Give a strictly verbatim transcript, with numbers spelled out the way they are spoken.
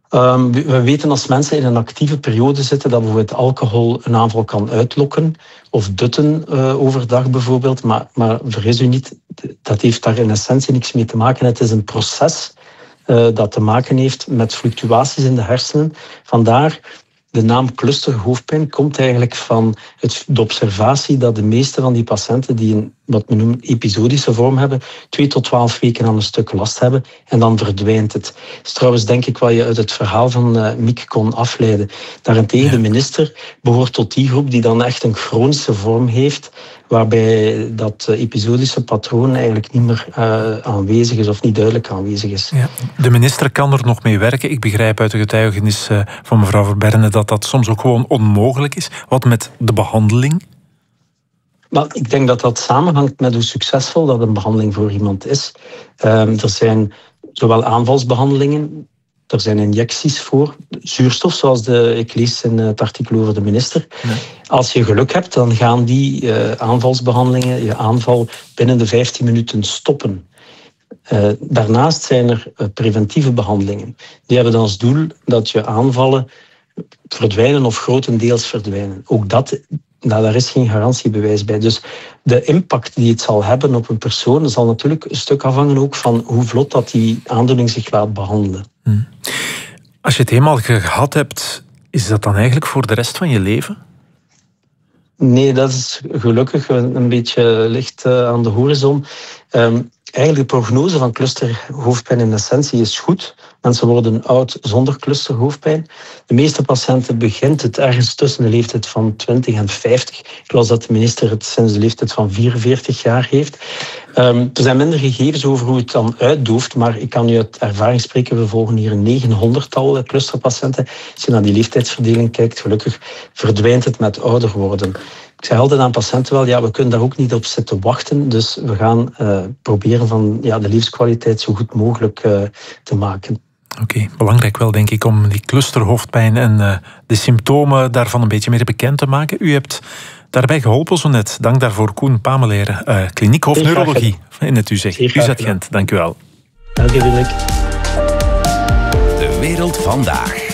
Um, we weten als mensen in een actieve periode zitten dat bijvoorbeeld alcohol een aanval kan uitlokken of dutten uh, overdag bijvoorbeeld. Maar, maar vergis u niet, dat heeft daar in essentie niks mee te maken. Het is een proces uh, dat te maken heeft met fluctuaties in de hersenen. Vandaar de naam clusterhoofdpijn komt eigenlijk van het, de observatie dat de meeste van die patiënten die een wat men noemt episodische vorm hebben, twee tot twaalf weken aan een stuk last hebben en dan verdwijnt het. Dat is trouwens denk ik wat je uit het verhaal van uh, Miek kon afleiden. Daarentegen, de minister behoort tot die groep die dan echt een chronische vorm heeft, waarbij dat uh, episodische patroon eigenlijk niet meer uh, aanwezig is of niet duidelijk aanwezig is. Ja, de minister kan er nog mee werken. Ik begrijp uit de getuigenis uh, van mevrouw Verberne dat dat soms ook gewoon onmogelijk is. Wat met de behandeling? Maar ik denk dat dat samenhangt met hoe succesvol dat een behandeling voor iemand is. Um, er zijn zowel aanvalsbehandelingen, er zijn injecties voor, zuurstof, zoals de, ik lees in het artikel over de minister. Nee. Als je geluk hebt, dan gaan die uh, aanvalsbehandelingen, je aanval, binnen de vijftien minuten stoppen. Uh, daarnaast zijn er uh, preventieve behandelingen. Die hebben dan als doel dat je aanvallen verdwijnen of grotendeels verdwijnen. Ook dat, nou, daar is geen garantiebewijs bij. Dus de impact die het zal hebben op een persoon zal natuurlijk een stuk afhangen ook van hoe vlot dat die aandoening zich laat behandelen. Hmm. Als je het eenmaal gehad hebt, is dat dan eigenlijk voor de rest van je leven? Nee, dat is gelukkig een beetje licht aan de horizon. Um, Eigenlijk de prognose van clusterhoofdpijn in essentie is goed. Mensen worden oud zonder clusterhoofdpijn. De meeste patiënten begint het ergens tussen de leeftijd van twintig en vijftig. Ik las dat de minister het sinds de leeftijd van vierenveertig jaar heeft. Um, er zijn minder gegevens over hoe het dan uitdooft, maar ik kan u uit ervaring spreken. We volgen hier een negenhonderdtal clusterpatiënten. Als je naar die leeftijdsverdeling kijkt, gelukkig verdwijnt het met ouder worden. Ik zeg altijd aan patiënten wel, ja, we kunnen daar ook niet op zitten wachten. Dus we gaan uh, proberen van ja, de levenskwaliteit zo goed mogelijk uh, te maken. Oké, okay, belangrijk wel denk ik om die clusterhoofdpijn en uh, de symptomen daarvan een beetje meer bekend te maken. U hebt daarbij geholpen zo net. Dank daarvoor, Koen Pameleren, uh, kliniekhoofd neurologie in het U Z E G. U Z E Gent, dank u wel. Dank u wel. De wereld vandaag.